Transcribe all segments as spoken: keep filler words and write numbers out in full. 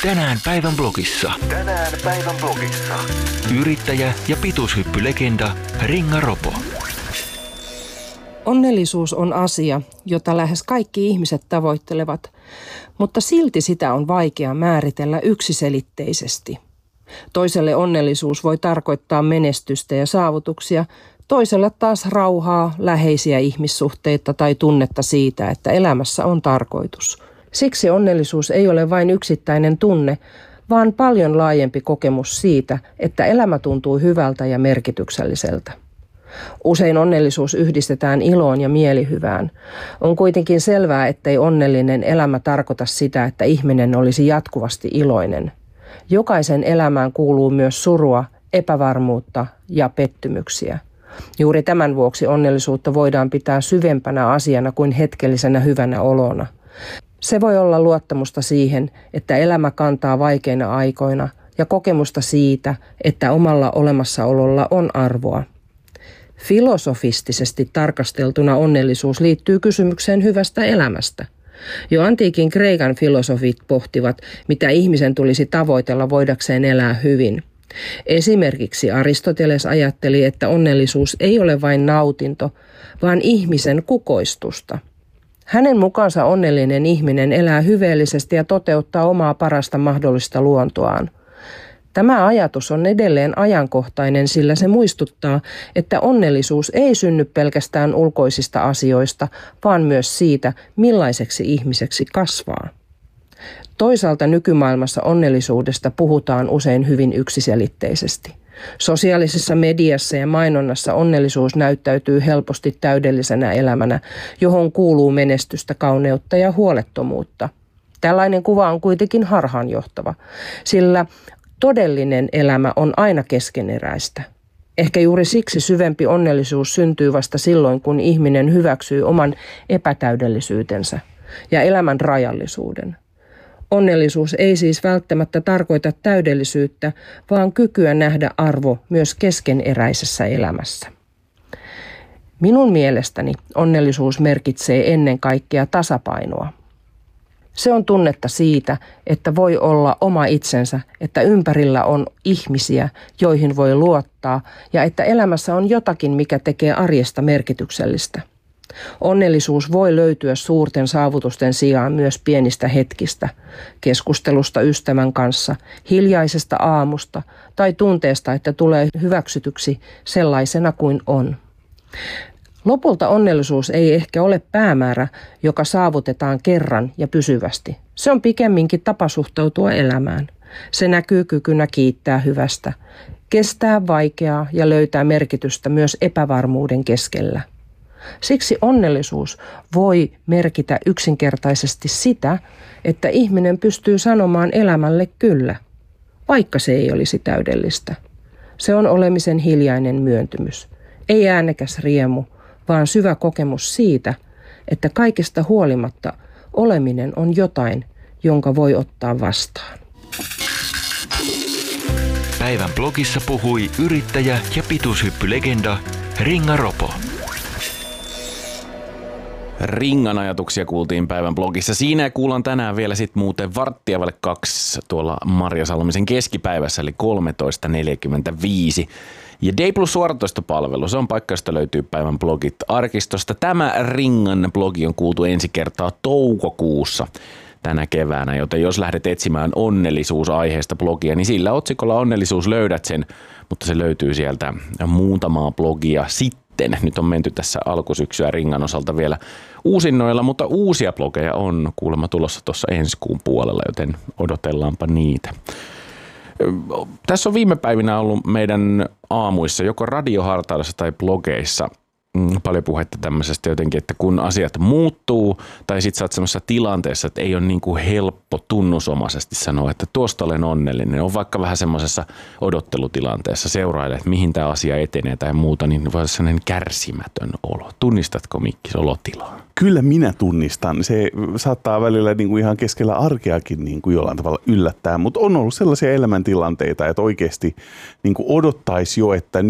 Tänään päivän blogissa. Tänään päivän blogissa. Yrittäjä ja pituushyppylegenda Ringa Ropo. Onnellisuus on asia, jota lähes kaikki ihmiset tavoittelevat, mutta silti sitä on vaikea määritellä yksiselitteisesti. Toiselle onnellisuus voi tarkoittaa menestystä ja saavutuksia, toiselle taas rauhaa, läheisiä ihmissuhteita tai tunnetta siitä, että elämässä on tarkoitus. Siksi onnellisuus ei ole vain yksittäinen tunne, vaan paljon laajempi kokemus siitä, että elämä tuntuu hyvältä ja merkitykselliseltä. Usein onnellisuus yhdistetään iloon ja mielihyvään. On kuitenkin selvää, ettei onnellinen elämä tarkoita sitä, että ihminen olisi jatkuvasti iloinen. Jokaisen elämään kuuluu myös surua, epävarmuutta ja pettymyksiä. Juuri tämän vuoksi onnellisuutta voidaan pitää syvempänä asiana kuin hetkellisenä hyvänä olona. Se voi olla luottamusta siihen, että elämä kantaa vaikeina aikoina ja kokemusta siitä, että omalla olemassaololla on arvoa. Filosofistisesti tarkasteltuna onnellisuus liittyy kysymykseen hyvästä elämästä. Jo antiikin Kreikan filosofit pohtivat, mitä ihmisen tulisi tavoitella voidakseen elää hyvin. Esimerkiksi Aristoteles ajatteli, että onnellisuus ei ole vain nautinto, vaan ihmisen kukoistusta. Hänen mukaansa onnellinen ihminen elää hyveellisesti ja toteuttaa omaa parasta mahdollista luontoaan. Tämä ajatus on edelleen ajankohtainen, sillä se muistuttaa, että onnellisuus ei synny pelkästään ulkoisista asioista, vaan myös siitä, millaiseksi ihmiseksi kasvaa. Toisaalta nykymaailmassa onnellisuudesta puhutaan usein hyvin yksiselitteisesti. Sosiaalisessa mediassa ja mainonnassa onnellisuus näyttäytyy helposti täydellisenä elämänä, johon kuuluu menestystä, kauneutta ja huolettomuutta. Tällainen kuva on kuitenkin harhaanjohtava, sillä todellinen elämä on aina keskeneräistä. Ehkä juuri siksi syvempi onnellisuus syntyy vasta silloin, kun ihminen hyväksyy oman epätäydellisyytensä ja elämän rajallisuuden. Onnellisuus ei siis välttämättä tarkoita täydellisyyttä, vaan kykyä nähdä arvo myös keskeneräisessä elämässä. Minun mielestäni onnellisuus merkitsee ennen kaikkea tasapainoa. Se on tunnetta siitä, että voi olla oma itsensä, että ympärillä on ihmisiä, joihin voi luottaa ja että elämässä on jotakin, mikä tekee arjesta merkityksellistä. Onnellisuus voi löytyä suurten saavutusten sijaan myös pienistä hetkistä, keskustelusta ystävän kanssa, hiljaisesta aamusta tai tunteesta, että tulee hyväksytyksi sellaisena kuin on. Lopulta onnellisuus ei ehkä ole päämäärä, joka saavutetaan kerran ja pysyvästi. Se on pikemminkin tapa suhtautua elämään. Se näkyy kykynä kiittää hyvästä, kestää vaikeaa ja löytää merkitystä myös epävarmuuden keskellä. Siksi onnellisuus voi merkitä yksinkertaisesti sitä, että ihminen pystyy sanomaan elämälle kyllä, vaikka se ei olisi täydellistä. Se on olemisen hiljainen myöntymys, ei äänekäs riemu, vaan syvä kokemus siitä, että kaikesta huolimatta oleminen on jotain, jonka voi ottaa vastaan. Päivän blogissa puhui yrittäjä ja pituushyppylegenda Ringa Ropo. Ringan ajatuksia kuultiin päivän blogissa. Siinä kuullaan tänään vielä sitten muuten varttia vaille kaksi tuolla Marja Salmisen keskipäivässä, eli kolmetoista neljäkymmentäviisi. Ja D Plus suoratoistopalvelu, se on paikka, josta löytyy päivän blogit arkistosta. Tämä Ringan blogi on kuultu ensi kertaa toukokuussa tänä keväänä, joten jos lähdet etsimään onnellisuusaiheesta blogia, niin sillä otsikolla onnellisuus löydät sen, mutta se löytyy sieltä muutamaa blogia sitten. Nyt on menty tässä alkusyksyä Ringan osalta vielä uusinnoilla, mutta uusia blogeja on kuulemma tulossa tuossa ensi kuun puolella, joten odotellaanpa niitä. Tässä on viime päivinä ollut meidän aamuissa, joko radiohartailussa tai blogeissa, paljon puhetta tämmöisestä jotenkin, että kun asiat muuttuu tai sit sä oot semmoisessa tilanteessa, että ei ole niin kuin helppo tunnusomaisesti sanoa, että tuosta olen onnellinen. On vaikka vähän semmoisessa odottelutilanteessa seurailee, että mihin tämä asia etenee tai muuta, niin voi olla sellainen kärsimätön olo. Tunnistatko Mikki olotilaa? Kyllä minä tunnistan. Se saattaa välillä niin kuin ihan keskellä arkeakin niin kuin jollain tavalla yllättää, mutta on ollut sellaisia elämäntilanteita, että oikeasti niin kuin odottaisi jo, että nyt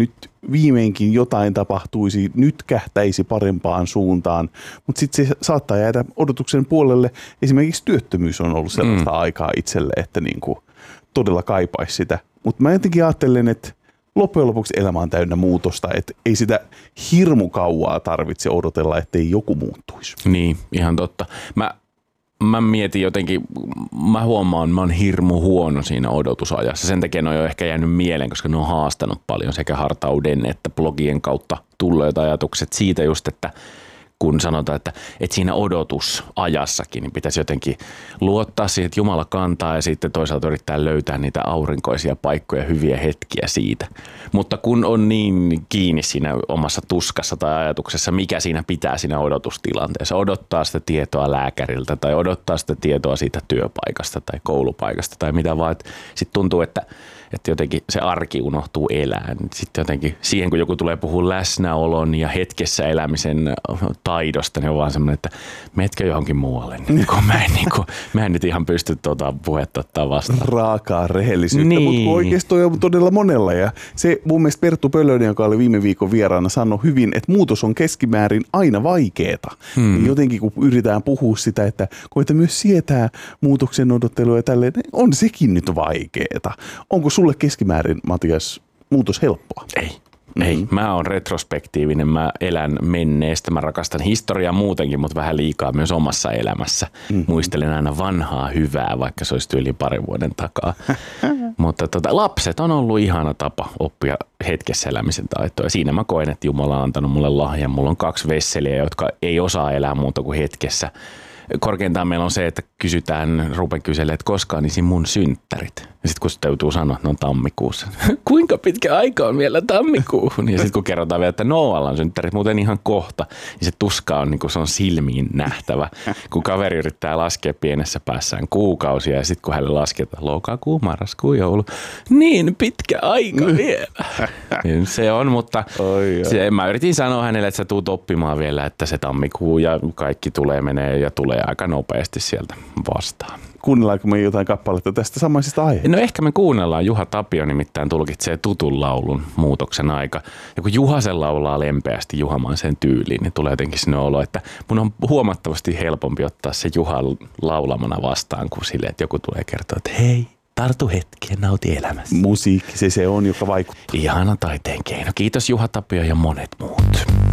viimeinkin jotain tapahtuisi, nyt kähtäisi parempaan suuntaan, mutta sitten se saattaa jäädä odotuksen puolelle. Esimerkiksi työttömyys on ollut sellaista mm. aikaa itselle, että niinku todella kaipaisi sitä. Mutta mä jotenkin ajattelen, että loppujen lopuksi elämä on täynnä muutosta, että ei sitä hirmu kauaa tarvitse odotella, ettei joku muuttuisi. Niin, ihan totta. Mä, mä mietin jotenkin, mä huomaan, mä oon hirmu huono siinä odotusajassa. Sen takia ne on jo ehkä jäänyt mieleen, koska ne on haastanut paljon sekä hartauden että blogien kautta tulleet ajatukset siitä just, että kun sanotaan, että, että siinä odotusajassakin niin pitäisi jotenkin luottaa siihen, että Jumala kantaa ja sitten toisaalta yrittää löytää niitä aurinkoisia paikkoja, hyviä hetkiä siitä. Mutta kun on niin kiinni siinä omassa tuskassa tai ajatuksessa, mikä siinä pitää siinä odotustilanteessa, odottaa sitä tietoa lääkäriltä tai odottaa sitä tietoa siitä työpaikasta tai koulupaikasta tai mitä vaan, sitten tuntuu, että että jotenkin se arki unohtuu elään. Sitten jotenkin siihen, kun joku tulee puhua läsnäolon ja hetkessä elämisen taidosta, niin on vaan semmoinen, että metkö johonkin muualle. Niin kun mä, en, niin kun, mä en nyt ihan pysty tuota puhetta ottaa vastaan. Raakaa rehellisyyttä, niin. Mutta oikeasti toi on todella monella. Ja se mun mielestä Perttu Pölönen, joka oli viime viikon vieraana, sanoi hyvin, että muutos on keskimäärin aina vaikeeta. Hmm. Niin jotenkin kun yritetään puhua sitä, että koita myös sietää muutoksen odottelua ja tälleen, on sekin nyt vaikeeta. Onko sulle keskimäärin, Matias, muutos helppoa? Ei. Ei, mm-hmm. Mä oon retrospektiivinen, mä elän menneestä, mä rakastan historiaa muutenkin, mutta vähän liikaa myös omassa elämässä. Mm-hmm. Muistelen aina vanhaa hyvää, vaikka se olisi yli parin vuoden takaa. Mutta tota, lapset on ollut ihana tapa oppia hetkessä elämisen taitoa. Siinä mä koen, että Jumala on antanut mulle lahjan. Mulla on kaksi vesseliä, jotka ei osaa elää muuta kuin hetkessä. Korkeintaan meillä on se, että kysytään, rupen kyselemään, että koskaan niissä mun synttärit. Ja sitten kun täytyy sanoa, että ne on tammikuussa. Kuinka pitkä aika on vielä tammikuuhun? Ja sitten kun kerrotaan vielä, että Noalla on synttärit muuten ihan kohta, niin se tuska on, niin kuin se on silmiin nähtävä. Kun kaveri yrittää laskea pienessä päässään kuukausia ja sitten kun hänelle lasketaan lokakuu, marraskuu, joulu, niin pitkä aika vielä. Niin se on, mutta oi, se, mä yritin sanoa hänelle, että sä tuut oppimaan vielä, että se tammikuu ja kaikki tulee menee ja tulee aika nopeasti sieltä vastaan. Kuunnellaanko me jotain kappaletta tästä samaisesta aiheesta? No ehkä me kuunnellaan. Juha Tapio nimittäin tulkitsee tutun laulun Muutoksen aika. Ja kun Juha sen laulaa lempeästi Juhamaisen tyyliin, niin tulee jotenkin sinne olo, että mun on huomattavasti helpompi ottaa se Juha laulamana vastaan kuin silleen, että joku tulee kertoa, että hei, tartu hetki ja nauti elämässä. Musiikki, se se on, joka vaikuttaa. Ihana taiteen keino. Kiitos Juha Tapio ja monet muut.